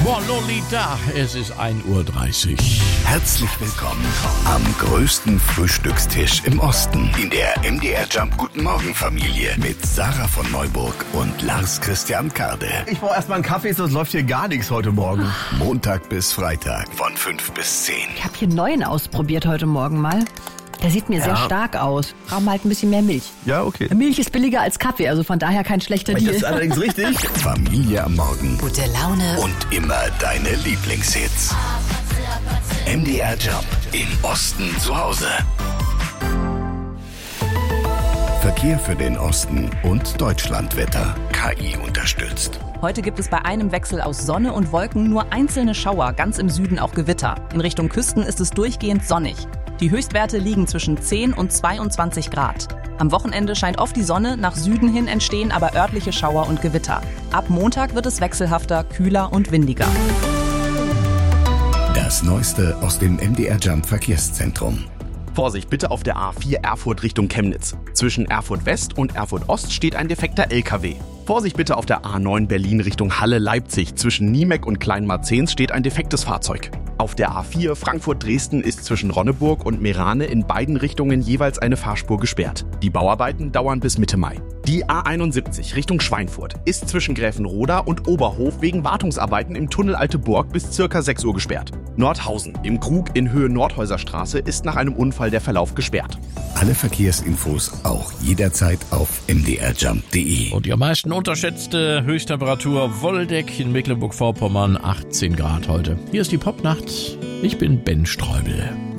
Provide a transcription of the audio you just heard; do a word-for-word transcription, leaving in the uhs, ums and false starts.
Bon, Lolita, es ist ein Uhr dreißig. Herzlich willkommen am größten Frühstückstisch im Osten in der M D R Jump Guten Morgen Familie mit Sarah von Neuburg und Lars Christian Kade. Ich brauche erstmal einen Kaffee, sonst läuft hier gar nichts heute Morgen. Montag bis Freitag von fünf bis zehn. Ich habe hier einen neuen ausprobiert heute Morgen mal. Der sieht mir Ja. sehr stark aus. Brauchen halt ein bisschen mehr Milch. Ja, okay. Milch ist billiger als Kaffee, also von daher kein schlechter Das ist Deal. allerdings richtig. Familie am Morgen Gute Laune. und immer deine Lieblingshits. M D R Jump im Osten zu Hause. Verkehr für den Osten und Deutschlandwetter. K I unterstützt. Heute gibt es bei einem Wechsel aus Sonne und Wolken nur einzelne Schauer, ganz im Süden auch Gewitter. In Richtung Küsten ist es durchgehend sonnig. Die Höchstwerte liegen zwischen zehn und zweiundzwanzig Grad. Am Wochenende scheint oft die Sonne, nach Süden hin entstehen aber örtliche Schauer und Gewitter. Ab Montag wird es wechselhafter, kühler und windiger. Das Neueste aus dem M D R Jump Verkehrszentrum. Vorsicht bitte auf der A vier Erfurt Richtung Chemnitz. Zwischen Erfurt West und Erfurt Ost steht ein defekter L K W. Vorsicht bitte auf der A neun Berlin Richtung Halle-Leipzig. Zwischen Niemek und Kleinmarzens steht ein defektes Fahrzeug. Auf der A vier Frankfurt-Dresden ist zwischen Ronneburg und Meerane in beiden Richtungen jeweils eine Fahrspur gesperrt. Die Bauarbeiten dauern bis Mitte Mai. Die A einundsiebzig Richtung Schweinfurt ist zwischen Gräfenroda und Oberhof wegen Wartungsarbeiten im Tunnel Alte Burg bis circa sechs Uhr gesperrt. Nordhausen im Krug in Höhe Nordhäuserstraße ist nach einem Unfall der Verlauf gesperrt. Alle Verkehrsinfos auch jederzeit auf m d r jump punkt d e. Und die am meisten unterschätzte Höchsttemperatur Woldeck in Mecklenburg-Vorpommern, achtzehn Grad heute. Hier ist die Popnacht. Ich bin Ben Streubel.